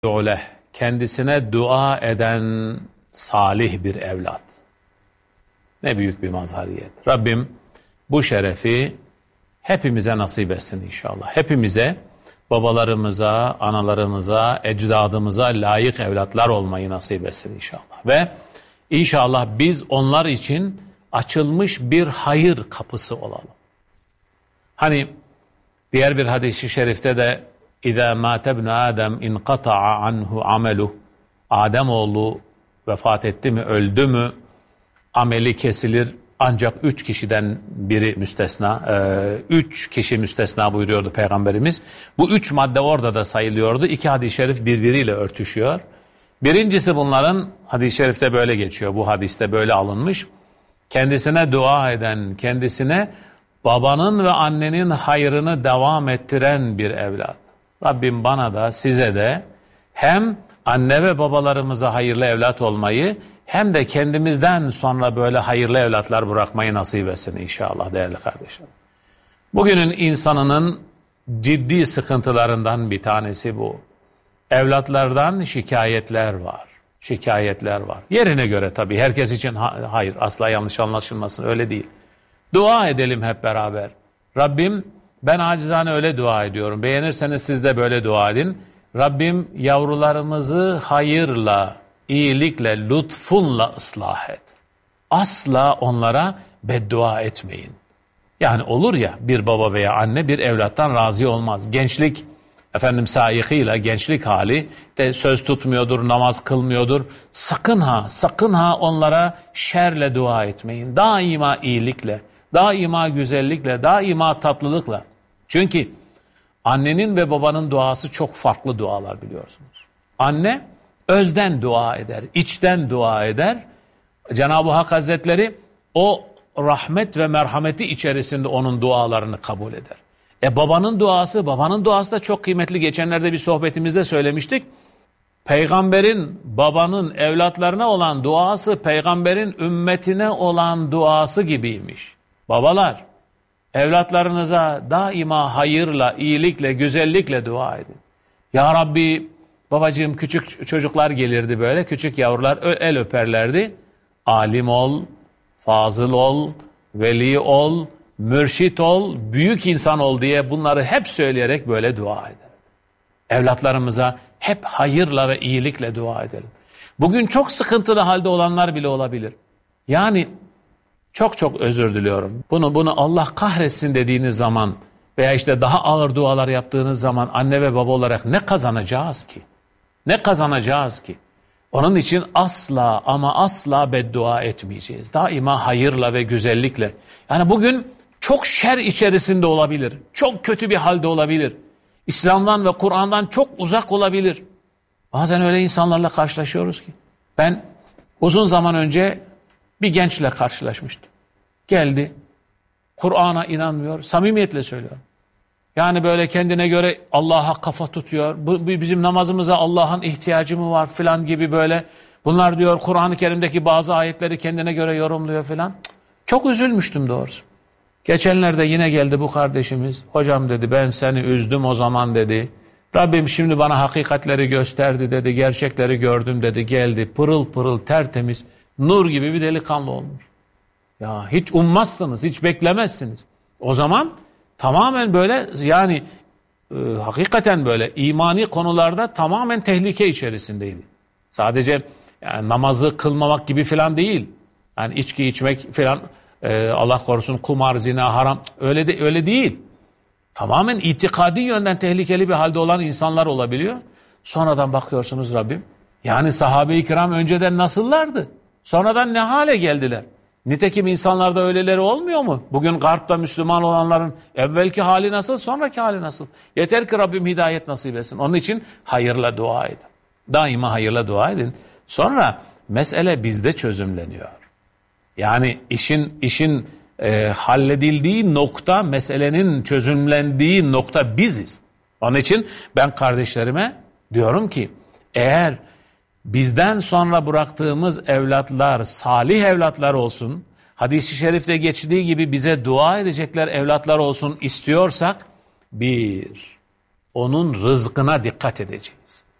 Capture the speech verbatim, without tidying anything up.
Oleh, kendisine dua eden salih bir evlat. Ne büyük bir mazhariyet. Rabbim bu şerefi hepimize nasip etsin inşallah. Hepimize, babalarımıza, analarımıza, ecdadımıza layık evlatlar olmayı nasip etsin inşallah. Ve inşallah biz onlar için açılmış bir hayır kapısı olalım. Hani diğer bir hadis-i şerifte de İzâ mâte ibn Âdem inqata'a anhu ameluh. Ademoğlu vefat etti mi, öldü mü ameli kesilir. Ancak üç kişiden biri müstesna. Ee, üç kişi müstesna buyuruyordu Peygamberimiz. Bu üç madde orada da sayılıyordu. İki hadis-i şerif birbiriyle örtüşüyor. Birincisi bunların hadis-i şerifte böyle geçiyor. Bu hadiste böyle alınmış. Kendisine dua eden, kendisine babanın ve annenin hayrını devam ettiren bir evlat. Rabbim bana da size de hem anne ve babalarımıza hayırlı evlat olmayı hem de kendimizden sonra böyle hayırlı evlatlar bırakmayı nasip etsin inşallah değerli kardeşlerim. Bugünün insanının ciddi sıkıntılarından bir tanesi bu. Evlatlardan şikayetler var. Şikayetler var. Yerine göre tabii, herkes için hayır, asla yanlış anlaşılmasın, öyle değil. Dua edelim hep beraber. Rabbim, ben acizane öyle dua ediyorum. Beğenirseniz siz de böyle dua edin. Rabbim yavrularımızı hayırla, iyilikle, lütfunla ıslah et. Asla onlara beddua etmeyin. Yani olur ya, bir baba veya anne bir evlattan razı olmaz. Gençlik, efendim sayikiyle gençlik hali de söz tutmuyordur, namaz kılmıyordur. Sakın ha, sakın ha onlara şerle dua etmeyin. Daima iyilikle, daima güzellikle, daima tatlılıkla. Çünkü annenin ve babanın duası çok farklı dualar biliyorsunuz. Anne özden dua eder, içten dua eder. Cenab-ı Hak Hazretleri o rahmet ve merhameti içerisinde onun dualarını kabul eder. E babanın duası, babanın duası da çok kıymetli. Geçenlerde bir sohbetimizde söylemiştik. Peygamberin, babanın evlatlarına olan duası, peygamberin ümmetine olan duası gibiymiş. Babalar, evlatlarınıza daima hayırla, iyilikle, güzellikle dua edin. Ya Rabbi, babacığım, küçük çocuklar gelirdi böyle, küçük yavrular el öperlerdi. Alim ol, fazıl ol, veli ol, mürşit ol, büyük insan ol diye bunları hep söyleyerek böyle dua ederdi. Evlatlarımıza hep hayırla ve iyilikle dua edelim. Bugün çok sıkıntılı halde olanlar bile olabilir. Yani çok çok özür diliyorum. Bunu bunu Allah kahretsin dediğiniz zaman veya işte daha ağır dualar yaptığınız zaman anne ve baba olarak ne kazanacağız ki? Ne kazanacağız ki? Onun için asla ama asla beddua etmeyeceğiz. Daima hayırla ve güzellikle. Yani bugün çok şer içerisinde olabilir. Çok kötü bir halde olabilir. İslam'dan ve Kur'an'dan çok uzak olabilir. Bazen öyle insanlarla karşılaşıyoruz ki. Ben uzun zaman önce bir gençle karşılaşmıştım. Geldi. Kur'an'a inanmıyor. Samimiyetle söylüyorum. Yani böyle kendine göre Allah'a kafa tutuyor. Bu, bizim namazımıza Allah'ın ihtiyacı mı var filan gibi böyle. Bunlar diyor Kur'an-ı Kerim'deki bazı ayetleri kendine göre yorumluyor filan. Çok üzülmüştüm doğrusu. Geçenlerde yine geldi bu kardeşimiz. Hocam dedi, ben seni üzdüm o zaman dedi. Rabbim şimdi bana hakikatleri gösterdi dedi. Gerçekleri gördüm dedi. Geldi pırıl pırıl tertemiz, nur gibi bir delikanlı olmuş. Ya hiç ummazsınız, hiç beklemezsiniz. O zaman tamamen böyle yani e, hakikaten böyle imani konularda tamamen tehlike içerisindeydi. Sadece yani namazı kılmamak gibi filan değil. Yani içki içmek filan, e, Allah korusun, kumar, zina, haram, öyle de öyle değil. Tamamen itikadi yönden tehlikeli bir halde olan insanlar olabiliyor. Sonradan bakıyorsunuz Rabbim. Yani sahabe-i kiram önceden nasıllardı? Sonradan ne hale geldiler? Nitekim insanlarda öyleleri olmuyor mu? Bugün Garp'ta Müslüman olanların evvelki hali nasıl, sonraki hali nasıl? Yeter ki Rabbim hidayet nasip etsin. Onun için hayırla dua edin. Daima hayırla dua edin. Sonra mesele bizde çözümleniyor. Yani işin işin e, halledildiği nokta, meselenin çözümlendiği nokta biziz. Onun için ben kardeşlerime diyorum ki, eğer bizden sonra bıraktığımız evlatlar salih evlatlar olsun, hadis-i şerifte geçtiği gibi bize dua edecekler evlatlar olsun istiyorsak, bir, onun rızkına dikkat edeceğiz.